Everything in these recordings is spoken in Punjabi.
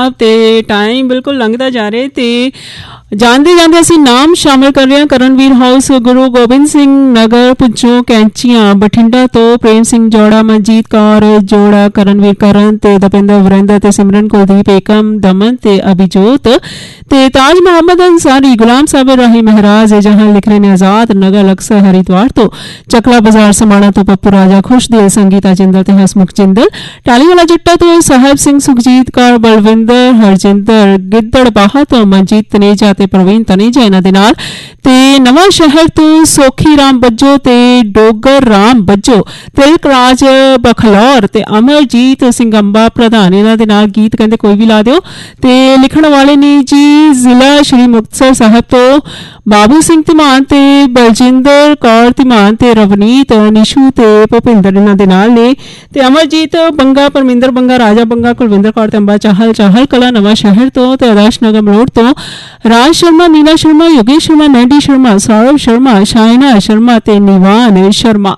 जनाब ते टाइम बिल्कुल लंघदा जा रहे ते ਜਾਂਦੇ ਜਾਂਦੇ ਅਸੀਂ ਨਾਮ ਸ਼ਾਮਿਲ ਕਰ ਰਹੇ ਹਾਂ ਕਰਨਵੀਰ ਹਾਊਸ ਗੁਰੂ ਗੋਬਿੰਦ ਸਿੰਘ ਨਗਰ ਪੁੱਜੋ ਕੈਂਚੀਆਂ ਬਠਿੰਡਾ ਤੋਂ ਪ੍ਰੇਮ ਸਿੰਘ ਜੋੜਾ ਮਨਜੀਤ ਕੌਰ ਜੋੜਾ ਕਰਨਵੀਰ ਕਰਨ ਤੇ ਦਪਿੰਦਰ ਵਰਿੰਦਰ ਤੇ ਸਿਮਰਨ ਕੁਲਦੀਪ ਏਕਮ ਦਮਨ ਤੇ ਅਭਿਜੋਤ ਤੇ ਤਾਜ ਮੁਹੰਮਦ ਅੰਸਾਰੀ ਗੁਲਾਮ ਸਾਬਰ ਰਾਹੀ ਮਹਾਰਾਜ ਜਹਾਂ ਲਿਖ ਰਹੇ ਨੇ ਆਜ਼ਾਦ ਨਗਰ ਅਕਸਰ ਹਰਿਦਵਾਰ ਤੋਂ ਚਕਲਾ ਬਾਜ਼ਾਰ ਸਮਾਣਾ ਤੋਂ ਪੱਪੂ ਰਾਜਾ ਖੁਸ਼ਦਿਲ ਸੰਗੀਤਾ ਜਿੰਦਲ ਤੇ ਹਸਮੁਖ ਜਿੰਦਲ ਟਾਲੀ ਵਾਲਾ ਜੱਟਾ ਤੋਂ ਸਾਹਿਬ ਸਿੰਘ ਸੁਖਜੀਤ ਕੌਰ ਬਲਵਿੰਦਰ ਹਰਜਿੰਦਰ ਗਿੱਦੜ ਬਾਹਾ ਤੋਂ ਮਨਜੀਤ ਤਨੇਜਾ ਤੇ ਪ੍ਰਵੀਨ ਤਨੇਜਾ ਇਹਨਾਂ ਦੇ ਨਾਲ ਤੇ ਨਵਾਂ ਸ਼ਹਿਰ ਤੋਂ ਸੋਖੀ ਰਾਮ ਬੱਜੋ ਤੇ ਡੋਗਰ ਰਾਮ ਬੱਜੋ ਤਿਲਕ ਰਾਜ ਬਖਲੌਰ ਤੇ ਅਮਰਜੀਤ ਸਿੰਘ ਅੰਬਾ ਪ੍ਰਧਾਨ ਇਹਨਾਂ ਦੇ ਨਾਲ ਗੀਤ ਕਹਿੰਦੇ ਕੋਈ ਵੀ ਲਾ ਦਿਓ ਤੇ ਲਿਖਣ ਵਾਲੇ ਨੇ ਜੀ ਜ਼ਿਲ੍ਹਾ ਸ਼੍ਰੀ ਮੁਕਤਸਰ ਸਾਹਿਬ ਤੋਂ ਬਾਬੂ ਸਿੰਘ ਧੀਮਾਨ ਤੇ ਬਲਜਿੰਦਰ ਕੌਰ ਧੀਮਾਨ ਤੇ ਰਵਨੀਤ ਨਿਸ਼ੂ ਤੇ ਭੁਪਿੰਦਰ ਇਹਨਾਂ ਦੇ ਨਾਲ ਨੇ ਤੇ ਅਮਰਜੀਤ ਬੰਗਾ ਪਰਮਿੰਦਰ ਬੰਗਾ ਰਾਜਾ ਬੰਗਾ ਕੁਲਵਿੰਦਰ ਕੌਰ ਤੇ ਅੰਬਾ ਚਾਹਲ ਚਾਹਲ ਕਲਾ ਨਵਾਂ ਸ਼ਹਿਰ ਤੋਂ ਤੇ ਆਦਰਸ਼ ਨਗਰ ਮਲੋੜ ਤੋਂ ਰਾਜ ਸ਼ਰਮਾ ਨੀਲਾ ਸ਼ਰਮਾ ਯੋਗੇਸ਼ ਸ਼ਰਮਾ ਨੈਂਡੀ ਸ਼ਰਮਾ ਸੌਰਵ ਸ਼ਰਮਾ ਸ਼ਾਇਨਾ ਸ਼ਰਮਾ ਤੇ ਨਿਵਾਨ ਸ਼ਰਮਾ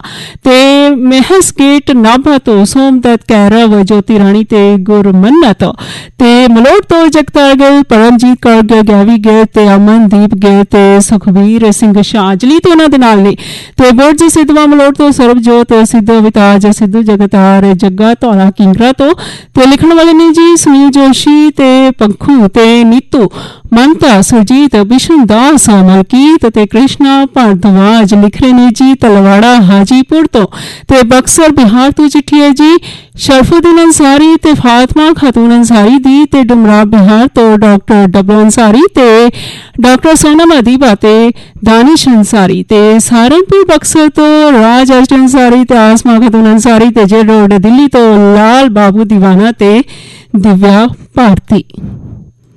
ਤੇ ਮਹਿਸ ਗੇਟ ਨਾਭਾ ਤੋਂ ਸੋਮਦੱਤ ਕੈਰਵ ਜੋਤੀ ਰਾਣੀ ਤੇ ਗੁਰਮੰਨਤ ਤੇ ਮਲੋੜ ਤੋਂ ਜਗਤਾਰ ਗਿੱਲ ਪਰਮਜੀਤ ਕੌਰ ਗਿਆਵੀ ਗਿੱਲ ਤੇ ਅਮਨਦੀਪ ਗਿੱਲ ਤੇ ਸੁਖਬੀਰ ਸਿੰਘ ਸ਼ਾਜਲੀ ਤੇ ਉਹਨਾਂ ਦੇ ਨਾਲ ਨੇ ਤੇ ਬੁਰਜ ਸਿੱਧਵਾ ਮਲੋੜ ਤੋਂ ਸਰਬਜੋਤ ਸਿੱਧੂ ਅਵਿਤਾਜ ਸਿੱਧੂ ਜਗਤਾਰ ਜੱਗਾ ਧੌਲਾ ਕਿੰਗਰਾ ਤੋਂ ਤੇ ਲਿਖਣ ਵਾਲੇ ਨੇ ਜੀ ਸੁਨੀਲ ਜੋਸ਼ੀ ਤੇ ਪੰਖੂ ਤੇ ਨੀਤੂ ਮਮਤਾ ਸੁਰਜੀਤ ਬਿਸ਼ਨ ਦਾਸ ਮਲਕੀਤ ਤੇ ਕ੍ਰਿਸ਼ਨਾ ਭਾਰਦਵਾਜ ਲਿਖ ਰਹੇ ਨੇ ਜੀ ਤਲਵਾੜਾ ਹਾਜੀਪੁਰ ਤੋਂ ਤੇ ਬਕਸਰ ਬਿਹਾਰ ਤੋਂ ਚਿੱਠੀ ਹੈ ਜੀ ਸ਼ਰਫੁਦੀਨ ਅੰਸਾਰੀ ਤੇ ਫਾਤਮਾ ਖਾਤੂਨ ਅੰਸਾਰੀ ਦੀ ਤੇ ਡੁਮਰਾ ਬਿਹਾਰ ਤੋਂ ਡਾਕਟਰ ਡਬਲੂ ਅੰਸਾਰੀ ਤੇ ਡਾਕਟਰ ਸੋਨਮ ਅਦੀਬਾ ਤੇ ਦਾਨਿਸ਼ ਅੰਸਾਰੀ ਤੇ ਸਹਾਰਨਪੁਰ ਬਕਸਰ ਤੋਂ ਰਾਜ ਅਰਸ਼ ਅੰਸਾਰੀ ਤੇ ਆਸਮਾ ਖਾਤੂਨ ਅੰਸਾਰੀ ਤੇ ਜੇ ਰੋਡ ਦਿੱਲੀ ਤੋਂ ਲਾਲ ਬਾਬੂ ਦੀਵਾਨਾ ਤੇ ਦਿਵਿਆ ਭਾਰਤੀ।